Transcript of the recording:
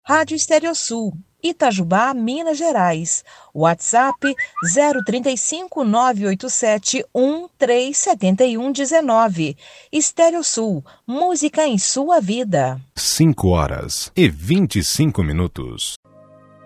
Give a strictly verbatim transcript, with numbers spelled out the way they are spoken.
Rádio Estéreo Sul, Itajubá, Minas Gerais. WhatsApp zero trinta e cinco, nove oito sete, um três sete um um nove. Estéreo Sul, música em sua vida. cinco horas e vinte e cinco minutos.